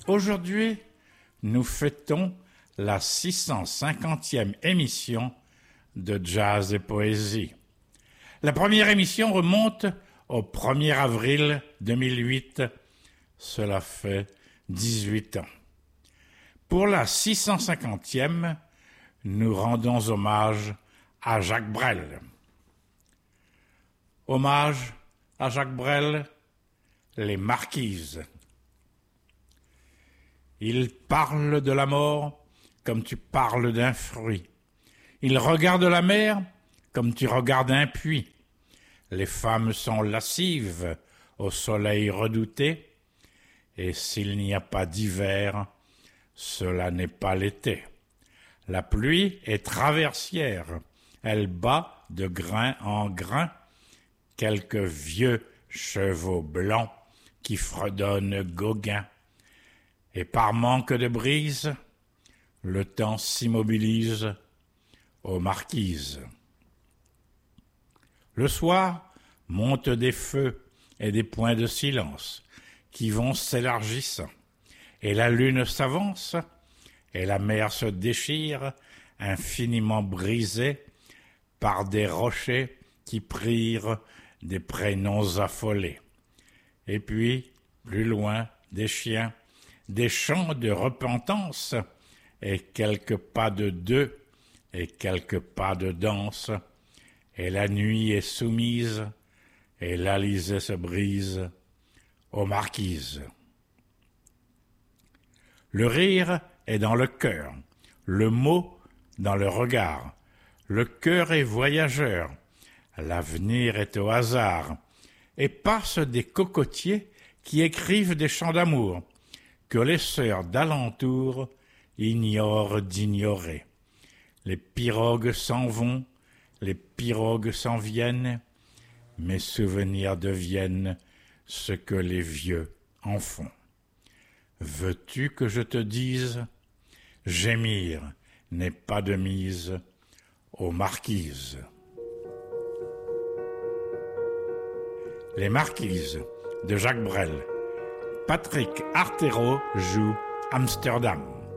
Aujourd'hui, nous fêtons la 650e émission de Jazz et Poésie. La première émission remonte au 1er avril 2008. Cela fait 18 ans. Pour la 650e, nous rendons hommage à Jacques Brel. Hommage à Jacques Brel, les Marquises. Il parle de la mort comme tu parles d'un fruit. Il regarde la mer comme tu regardes un puits. Les femmes sont lascives au soleil redouté, et s'il n'y a pas d'hiver, cela n'est pas l'été. La pluie est traversière, elle bat de grain en grain quelques vieux chevaux blancs qui fredonnent Gauguin. Et par manque de brise, le temps s'immobilise aux marquises. Le soir, montent des feux et des points de silence qui vont s'élargissant, et la lune s'avance, et la mer se déchire, infiniment brisée par des rochers qui prient des prénoms affolés. Et puis, plus loin, des chiens, des chants de repentance, et quelques pas de deux, et quelques pas de danse, et la nuit est soumise, et l'Alizé se brise aux marquises. Le rire est dans le cœur, le mot dans le regard, le cœur est voyageur, l'avenir est au hasard, et passent des cocotiers qui écrivent des chants d'amour, que les sœurs d'alentour ignorent d'ignorer. Les pirogues s'en vont, les pirogues s'en viennent, mes souvenirs deviennent ce que les vieux en font. Veux-tu que je te dise, gémir n'est pas de mise aux marquises. Les Marquises de Jacques Brel. Patrick Artero joue Amsterdam.